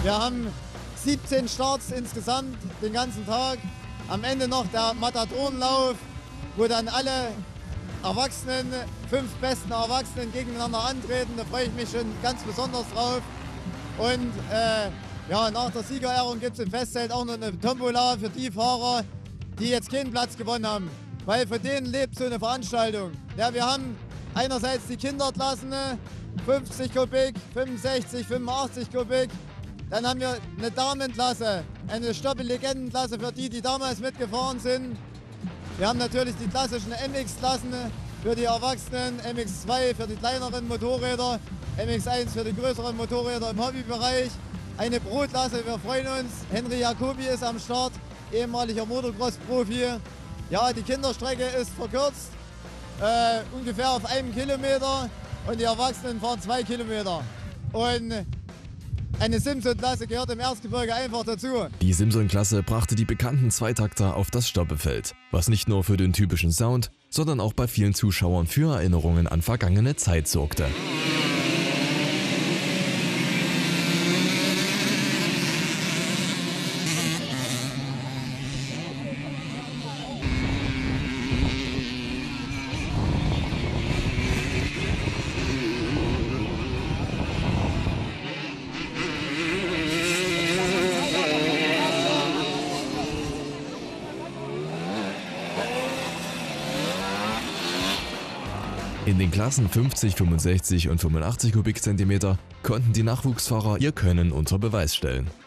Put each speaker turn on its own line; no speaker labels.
Wir haben 17 Starts insgesamt den ganzen Tag. Am Ende noch der Matadorenlauf, wo dann alle Erwachsenen, 5 besten Erwachsenen gegeneinander antreten. Da freue ich mich schon ganz besonders drauf. Und ja, nach der Siegerehrung gibt es im Festzelt auch noch eine Tombola für die Fahrer, die jetzt keinen Platz gewonnen haben. Weil von denen lebt so eine Veranstaltung. Ja, wir haben einerseits die Kinderklassen, 50 Kubik, 65, 85 Kubik. Dann haben wir eine Damenklasse, eine Stoppel-Legendenklasse für die, die damals mitgefahren sind. Wir haben natürlich die klassischen MX-Klassen für die Erwachsenen, MX2 für die kleineren Motorräder, MX1 für die größeren Motorräder im Hobbybereich. Eine Pro-Klasse, wir freuen uns. Henry Jacobi ist am Start, ehemaliger Motocross-Profi. Ja, die Kinderstrecke ist verkürzt, ungefähr auf 1 Kilometer und die Erwachsenen fahren 2 Kilometer. Und eine Simson-Klasse gehört im Erzgebirge einfach dazu.
Die Simson-Klasse brachte die bekannten Zweitakter auf das Stoppefeld, was nicht nur für den typischen Sound, sondern auch bei vielen Zuschauern für Erinnerungen an vergangene Zeit sorgte. In den Klassen 50, 65 und 85 Kubikzentimeter konnten die Nachwuchsfahrer ihr Können unter Beweis stellen.